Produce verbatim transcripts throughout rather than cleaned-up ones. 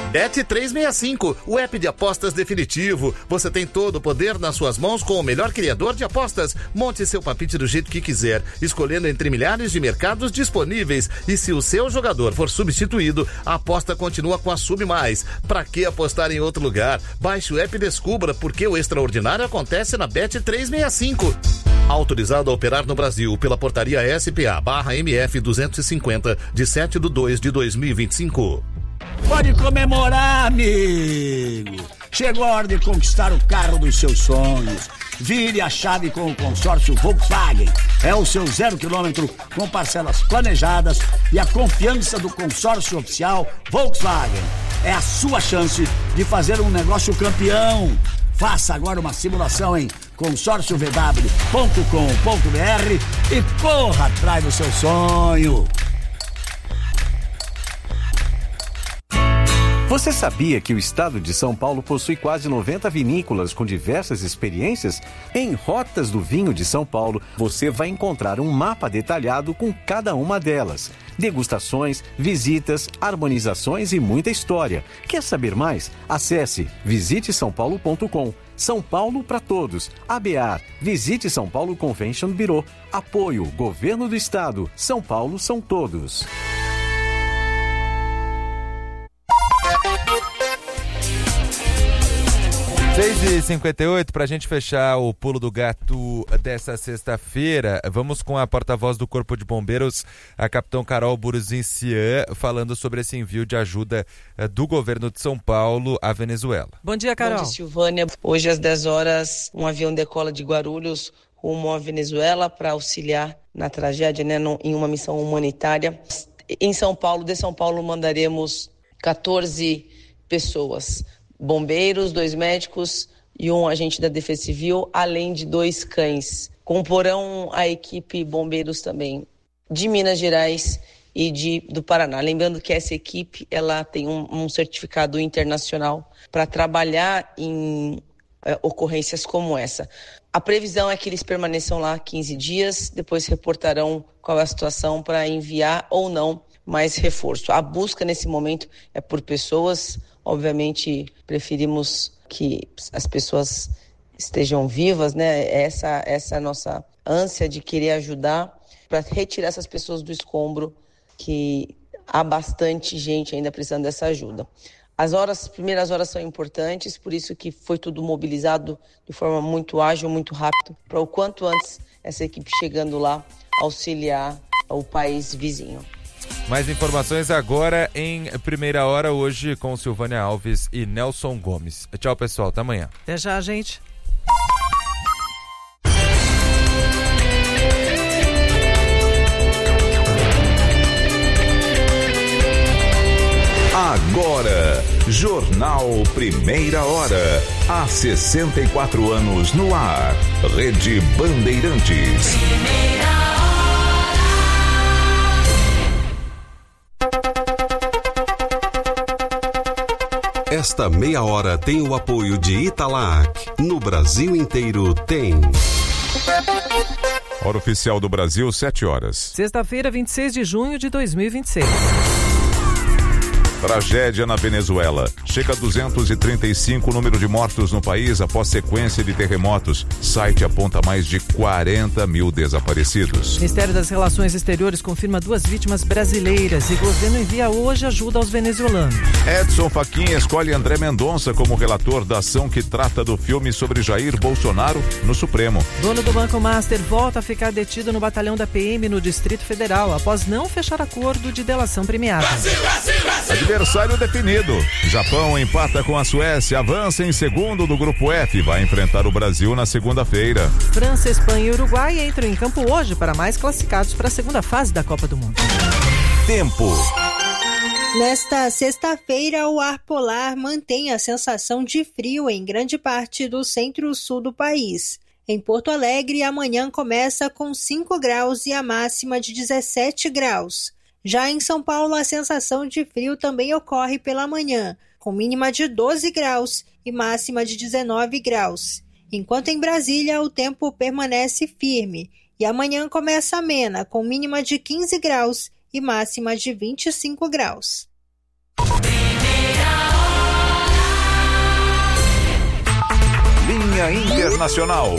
Bet trezentos e sessenta e cinco, o app de apostas definitivo. Você tem todo o poder nas suas mãos com o melhor criador de apostas. Monte seu palpite do jeito que quiser, escolhendo entre milhares de mercados disponíveis. E se o seu jogador for substituído, a aposta continua com a Sub Mais. Pra que apostar em outro lugar? Baixe o app e descubra porque o extraordinário acontece na Bet trezentos e sessenta e cinco. Autorizado a operar no Brasil pela portaria S P A barra M F duzentos e cinquenta, de sete de dois de dois mil e vinte e cinco. Pode comemorar, amigo! Chegou a hora de conquistar o carro dos seus sonhos. Vire a chave com o consórcio Volkswagen. É o seu zero quilômetro com parcelas planejadas e a confiança do consórcio oficial Volkswagen. É a sua chance de fazer um negócio campeão. Faça agora uma simulação em consórcio v w ponto com ponto b r e corra atrás do seu sonho. Você sabia que o estado de São Paulo possui quase noventa vinícolas com diversas experiências? Em Rotas do Vinho de São Paulo, você vai encontrar um mapa detalhado com cada uma delas. Degustações, visitas, harmonizações e muita história. Quer saber mais? Acesse visite são paulo ponto com. São Paulo para todos. A B A R. Visite São Paulo Convention Bureau. Apoio Governo do Estado. São Paulo são todos. seis e cinquenta e oito, para a gente fechar o Pulo do Gato dessa sexta-feira, vamos com a porta-voz do Corpo de Bombeiros, a capitão Carol Buruzincian, falando sobre esse envio de ajuda do governo de São Paulo à Venezuela. Bom dia, Carol. Bom dia, Silvânia. Hoje às dez horas, um avião decola de Guarulhos rumo à Venezuela para auxiliar na tragédia, né, em uma missão humanitária. Em São Paulo, de São Paulo, mandaremos quatorze pessoas. Bombeiros, dois médicos e um agente da Defesa Civil, além de dois cães. Comporão a equipe bombeiros também de Minas Gerais e de, do Paraná. Lembrando que essa equipe ela tem um, um certificado internacional para trabalhar em é, ocorrências como essa. A previsão é que eles permaneçam lá quinze dias, depois reportarão qual é a situação para enviar ou não mais reforço. A busca nesse momento é por pessoas. Obviamente, preferimos que as pessoas estejam vivas, né? Essa, essa é a nossa ânsia de querer ajudar para retirar essas pessoas do escombro, que há bastante gente ainda precisando dessa ajuda. As horas, as primeiras horas são importantes, por isso que foi tudo mobilizado de forma muito ágil, muito rápido, para o quanto antes essa equipe chegando lá auxiliar o país vizinho. Mais informações agora em primeira hora, hoje com Silvânia Alves e Nelson Gomes. Tchau, pessoal. Até amanhã. Até já, gente. Agora, Jornal Primeira Hora. Há sessenta e quatro anos no ar. Rede Bandeirantes. Esta meia hora tem o apoio de Italac. No Brasil inteiro tem. Hora oficial do Brasil, sete horas. Sexta-feira, vinte e seis de junho de dois mil e vinte e seis. Tragédia na Venezuela. Chega a duzentos e trinta e cinco o número de mortos no país após sequência de terremotos. Site aponta mais de quarenta mil desaparecidos. O Ministério das Relações Exteriores confirma duas vítimas brasileiras e o governo envia hoje ajuda aos venezuelanos. Edson Fachin escolhe André Mendonça como relator da ação que trata do filme sobre Jair Bolsonaro no Supremo. Dono do Banco Master volta a ficar detido no batalhão da P M no Distrito Federal após não fechar acordo de delação premiada. Brasil, Brasil, Brasil. Adversário definido. Japão empata com a Suécia, avança em segundo do grupo F, vai enfrentar o Brasil na segunda-feira. França, Espanha e Uruguai entram em campo hoje para mais classificados para a segunda fase da Copa do Mundo. Tempo. Nesta sexta-feira, o ar polar mantém a sensação de frio em grande parte do centro-sul do país. Em Porto Alegre, amanhã começa com cinco graus e a máxima de dezessete graus. Já em São Paulo, a sensação de frio também ocorre pela manhã, com mínima de doze graus e máxima de dezenove graus. Enquanto em Brasília, o tempo permanece firme e amanhã começa amena, com mínima de quinze graus e máxima de vinte e cinco graus. Primeira hora. Bolinha Internacional.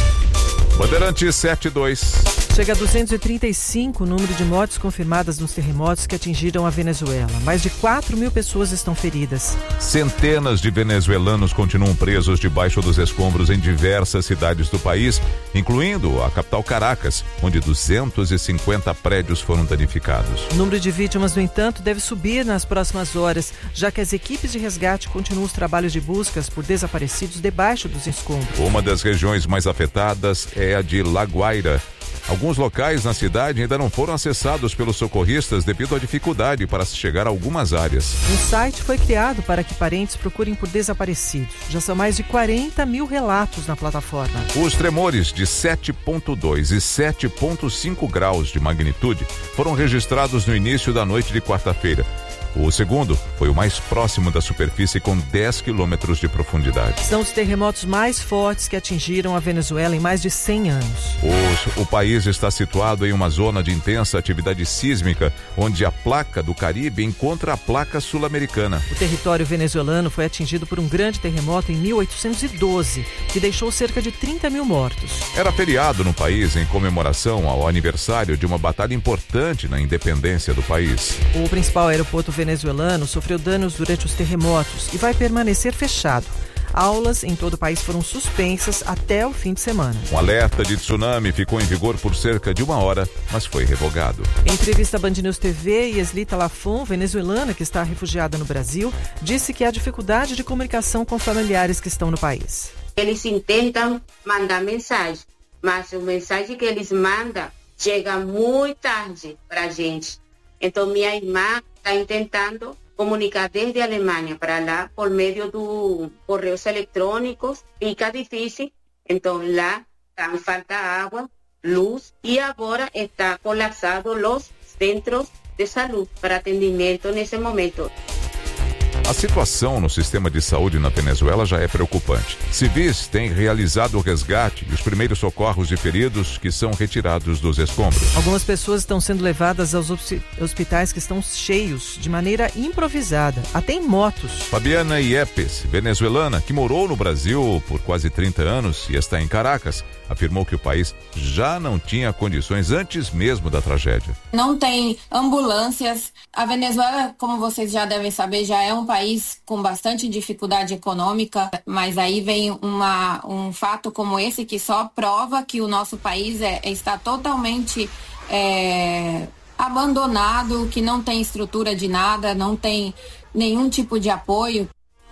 Bandeirantes sete dois. Chega a duzentos e trinta e cinco o número de mortes confirmadas nos terremotos que atingiram a Venezuela. Mais de quatro mil pessoas estão feridas. Centenas de venezuelanos continuam presos debaixo dos escombros em diversas cidades do país, incluindo a capital Caracas, onde duzentos e cinquenta prédios foram danificados. O número de vítimas, no entanto, deve subir nas próximas horas, já que as equipes de resgate continuam os trabalhos de buscas por desaparecidos debaixo dos escombros. Uma das regiões mais afetadas é a de La Guaira. Alguns locais na cidade ainda não foram acessados pelos socorristas devido à dificuldade para se chegar a algumas áreas. Um site foi criado para que parentes procurem por desaparecidos. Já são mais de quarenta mil relatos na plataforma. Os tremores de sete ponto dois e sete ponto cinco graus de magnitude foram registrados no início da noite de quarta-feira. O segundo foi o mais próximo da superfície, com dez quilômetros de profundidade. São os terremotos mais fortes que atingiram a Venezuela em mais de cem anos. O, o país está situado em uma zona de intensa atividade sísmica, onde a placa do Caribe encontra a placa sul-americana. O território venezuelano foi atingido por um grande terremoto em mil oitocentos e doze, que deixou cerca de trinta mil mortos. Era feriado no país em comemoração ao aniversário de uma batalha importante na independência do país. O principal aeroporto venezuelano sofreu danos durante os terremotos e vai permanecer fechado. Aulas em todo o país foram suspensas até o fim de semana. Um alerta de tsunami ficou em vigor por cerca de uma hora, mas foi revogado. Em entrevista à Band News T V, Yeslita Lafon, venezuelana que está refugiada no Brasil, disse que há dificuldade de comunicação com familiares que estão no país. Eles tentam mandar mensagem, mas a mensagem que eles mandam chega muito tarde para a gente. Então, minha irmã está tentando comunicar desde a Alemanha para lá por meio dos correios eletrônicos. Fica difícil. Então, lá tá, falta água, luz e agora está colapsado os centros de saúde para atendimento nesse momento. A situação no sistema de saúde na Venezuela já é preocupante. Civis têm realizado o resgate e os primeiros socorros de feridos que são retirados dos escombros. Algumas pessoas estão sendo levadas aos hospitais que estão cheios de maneira improvisada, até em motos. Fabiana Iepes, venezuelana, que morou no Brasil por quase trinta anos e está em Caracas, afirmou que o país já não tinha condições antes mesmo da tragédia. Não tem ambulâncias. A Venezuela, como vocês já devem saber, já é um país com bastante dificuldade econômica, mas aí vem uma, um fato como esse que só prova que o nosso país é, está totalmente é, abandonado, que não tem estrutura de nada, não tem nenhum tipo de apoio.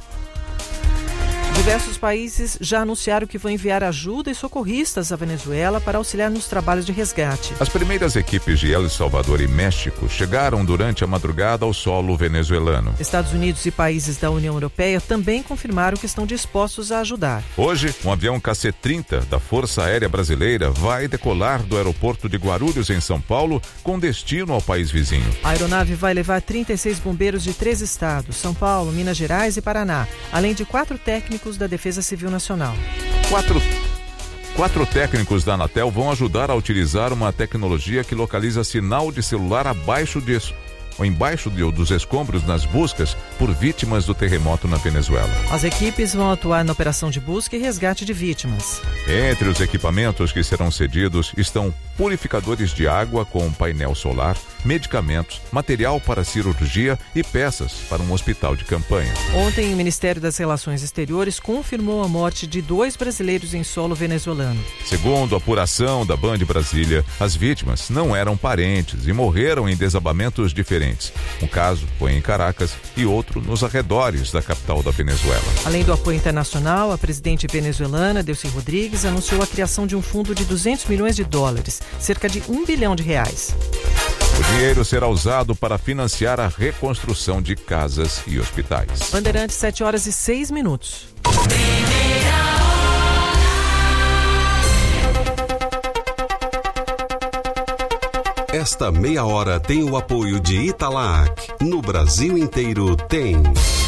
Diversos países já anunciaram que vão enviar ajuda e socorristas à Venezuela para auxiliar nos trabalhos de resgate. As primeiras equipes de El Salvador e México chegaram durante a madrugada ao solo venezuelano. Estados Unidos e países da União Europeia também confirmaram que estão dispostos a ajudar. Hoje, um avião K C trinta da Força Aérea Brasileira vai decolar do aeroporto de Guarulhos, em São Paulo, com destino ao país vizinho. A aeronave vai levar trinta e seis bombeiros de três estados, São Paulo, Minas Gerais e Paraná, além de quatro técnicos da Defesa Civil Nacional. Quatro, quatro técnicos da Anatel vão ajudar a utilizar uma tecnologia que localiza sinal de celular abaixo de, ou embaixo de, dos escombros nas buscas por vítimas do terremoto na Venezuela. As equipes vão atuar na operação de busca e resgate de vítimas. Entre os equipamentos que serão cedidos estão purificadores de água com painel solar, medicamentos, material para cirurgia e peças para um hospital de campanha. Ontem, o Ministério das Relações Exteriores confirmou a morte de dois brasileiros em solo venezuelano. Segundo a apuração da Band Brasília, as vítimas não eram parentes e morreram em desabamentos diferentes. Um caso foi em Caracas e outro nos arredores da capital da Venezuela. Além do apoio internacional, a presidente venezuelana, Delcy Rodrigues, anunciou a criação de um fundo de duzentos milhões de dólares, cerca de um bilhão de reais. O dinheiro será usado para financiar a reconstrução de casas e hospitais. Bandeirantes, sete horas e seis minutos. Esta meia hora tem o apoio de Italac. No Brasil inteiro tem...